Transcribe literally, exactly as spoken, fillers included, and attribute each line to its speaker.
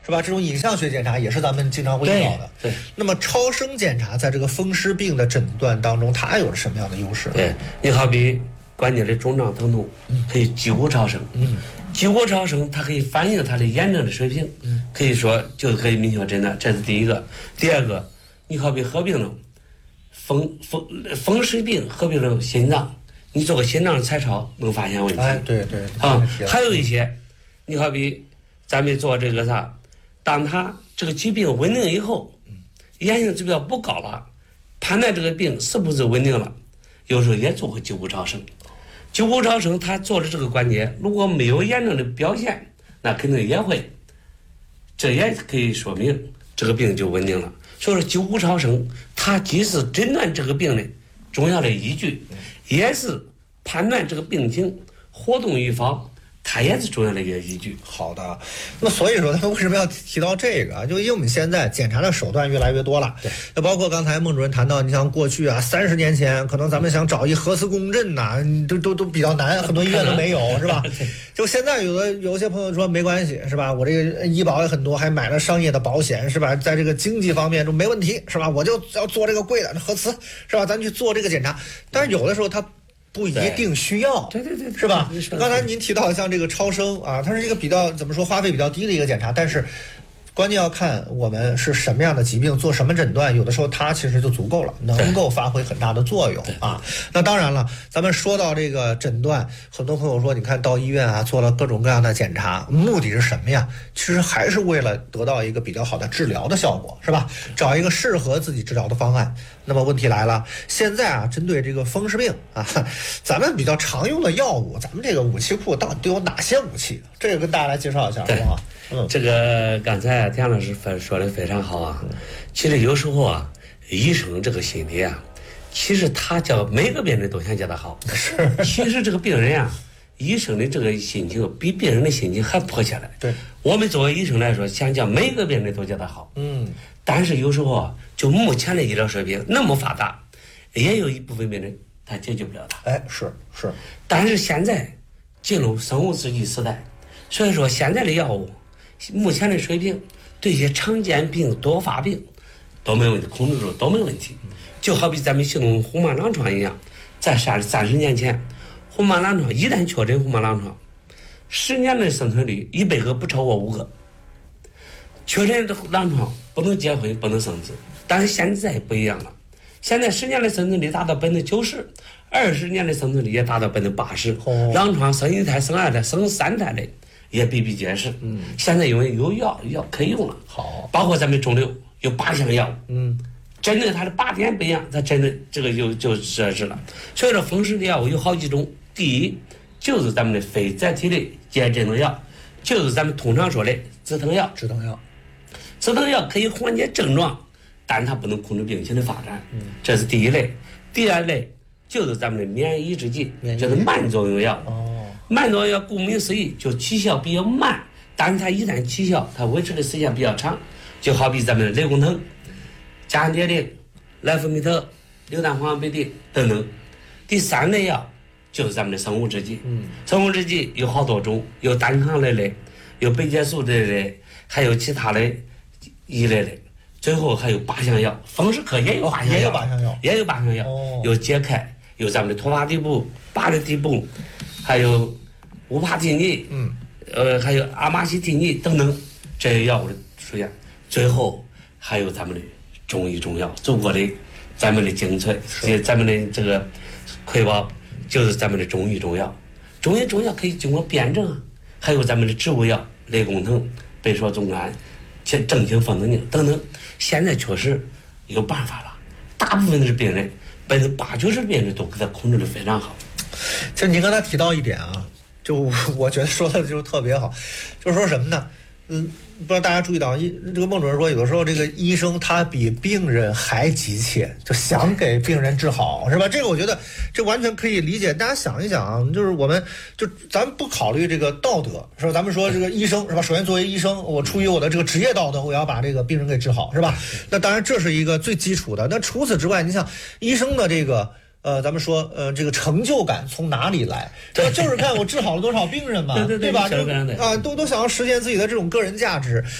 Speaker 1: 是吧？这种影像学检查也是咱们经常会遇到的。
Speaker 2: 对。对
Speaker 1: 那么超声检查在这个风湿病的诊断当中，它有着什么样的优势？
Speaker 2: 对，你好比关节的肿胀疼痛，可以肌骨超声。嗯。肌骨超声它可以反映它的炎症的水平，嗯，可以说就可以明确诊断，这是第一个。第二个，你好比合并了风风风湿病合并了心脏，你做个心脏彩超能发现问题。
Speaker 1: 哎，对对
Speaker 2: 啊，还有一些，你好比咱们做这个啥，当他这个疾病稳定以后，炎性指标不高了，判断这个病是不是稳定了，有时候也做个肌骨超声。肌骨超声他做的这个关节如果没有炎症的表现，那肯定也会，这也可以说明这个病就稳定了。所以说肌骨超声它既是诊断这个病的重要的依据，也是判断这个病情活动预防，它也是重要的一个依据。
Speaker 1: 好的，那么所以说他们为什么要提到这个？就因为我们现在检查的手段越来越多了，
Speaker 2: 对，
Speaker 1: 那包括刚才孟主任谈到，你像过去啊，三十年前可能咱们想找一核磁共振呐、啊，都都都比较难，很多医院都没有，是吧？就现在有的有些朋友说没关系，是吧？我这个医保也很多，还买了商业的保险，是吧？在这个经济方面都没问题，是吧？我就要做这个贵的核磁，是吧？咱去做这个检查，但是有的时候他不一定需要，
Speaker 2: 对对 对, 对，
Speaker 1: 是吧？刚才您提到像这个超声啊，它是一个比较怎么说花费比较低的一个检查，但是关键要看我们是什么样的疾病，做什么诊断，有的时候它其实就足够了，能够发挥很大的作用啊。那当然了，咱们说到这个诊断，很多朋友说，你看到医院啊，做了各种各样的检查，目的是什么呀？其实还是为了得到一个比较好的治疗的效果，是吧？找一个适合自己治疗的方案。那么问题来了，现在啊，针对这个风湿病啊，咱们比较常用的药物，咱们这个武器库到底都有哪些武器？这个跟大家来介绍一下，好不好？
Speaker 2: 嗯，这个刚才田老师说的非常好啊。其实有时候啊，医生这个心理啊，其实他叫每个病人都想叫他好。
Speaker 1: 是，
Speaker 2: 其实这个病人啊，医生的这个心情比病人的心情还迫切来。
Speaker 1: 对，
Speaker 2: 我们作为医生来说，想叫每个病人都叫他好。
Speaker 1: 嗯，
Speaker 2: 但是有时候啊，就目前的医疗水平那么发达，也有一部分病人他解决不了他。
Speaker 1: 哎，是是。
Speaker 2: 但是现在进入生物制剂时代，所以说现在的药物。目前的水平对一些常见病多发病都没问题，控制住都没问题。就好比咱们形容红斑狼疮一样，在三三十年前，红斑狼疮一旦确诊红斑狼疮，十年的生存率一百个不超过五个。确诊的狼疮不能结婚不能生子，但是现在不一样了，现在十年的生存率达到百分之九十，二十年的生存率也达到百分之八十。狼疮生一胎生二胎生三胎的也比比皆是。嗯，现在因为有药药可以用了，
Speaker 1: 好，
Speaker 2: 包括咱们肿瘤有八项药，
Speaker 1: 嗯，
Speaker 2: 针对它的靶点不一样，它针对这个就就设置了。所以说风湿的药物有好几种，第一就是咱们的非甾体的解镇痛药，就是咱们通常说的止疼药。
Speaker 1: 止疼药，
Speaker 2: 止疼药可以缓解症状，但它不能控制病情的发展。嗯，这是第一类。第二类就是咱们的免疫制剂，就是慢作用药。
Speaker 1: 哦。
Speaker 2: 慢作用药顾名思义就起效比较慢，但是它一旦起效，它维持的时间比较长，就好比咱们的类固醇、甲氨蝶呤、莱福米特、硫氮磺胺嘧啶等等。第三类药就是咱们的生物制剂，嗯，生物制剂有好多种，有单抗类的，有贝介素类的，还有其他的一类的，最后还有靶向药，风湿科也有靶向药，
Speaker 1: 也有靶向药，
Speaker 2: 也有靶向药，
Speaker 1: 哦，
Speaker 2: 有解开，有咱们的托法地布、巴的地布，还有乌帕替尼，嗯，呃，还有阿马西替尼等等这些药物的出现，最后还有咱们的中医中药，中国的咱们的精粹，咱们的这个瑰宝就是咱们的中医中药。中医中药可以经过辩证啊，还有咱们的植物药，类固醇、贝索忠胺、正清风能宁等等。现在确实有办法了，大部分的病人，百分之八九十病人都给他控制的非常好。
Speaker 1: 就您刚才提到一点啊，就我觉得说的就特别好，就是说什么呢？嗯，不知道大家注意到，一这个孟主任说，有的时候这个医生他比病人还急切，就想给病人治好，是吧？这个我觉得这完全可以理解。大家想一想啊，就是我们就咱们不考虑这个道德，是吧？咱们说这个医生是吧？首先作为医生，我出于我的这个职业道德，我要把这个病人给治好，是吧？那当然这是一个最基础的。那除此之外，你想医生的这个。呃，咱们说，呃，这个成就感从哪里来？对，就是看我治好了多少病人嘛，
Speaker 2: 对对对
Speaker 1: 对吧？
Speaker 2: 对
Speaker 1: 啊，都都想要实现自己的这种个人价值。